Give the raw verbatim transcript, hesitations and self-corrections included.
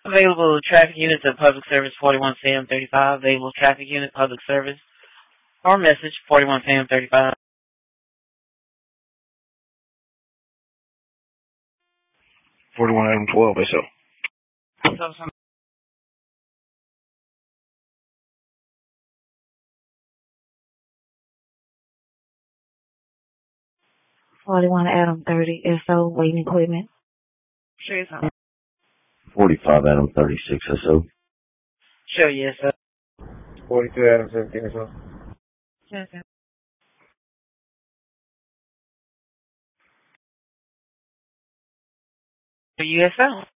Available traffic units at public service forty-one C M thirty-five. Available traffic unit public service or message forty-one C M thirty-five. forty-one Adam twelve S O. So, forty-one Adam thirty S O, waiting equipment. sure, sir. forty-five Adam thirty-six S O. Sure, yes, sir. forty-two Adam seventeen S O. Sure, sir. U S O.